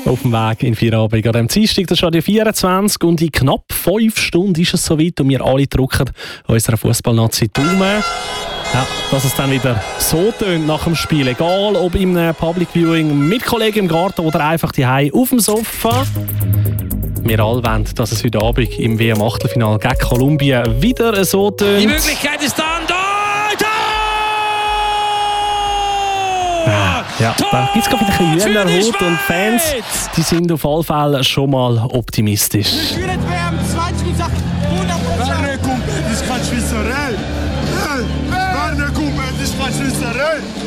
Auf dem Weg in Feierabend an diesem Dienstag, das ist Radio 24 und in knapp 5 Stunden ist es soweit und wir alle drücken unserer Fußballnazi Daumen. Ja, dass es dann wieder so tönt nach dem Spiel, egal ob im Public Viewing mit Kollegen im Garten oder einfach daheim auf dem Sofa. Wir alle wollen, dass es heute Abend im WM-Achtelfinale gegen Kolumbien wieder so tönt. Die Möglichkeit ist da und da! Ja, da gibt es gerade wieder ein bisschen Hühnerhut und Fans, die sind auf alle Fälle schon mal optimistisch. Werner, komm, das ist kein Schwisserei. Werner, komm, das ist kein Schwisserei.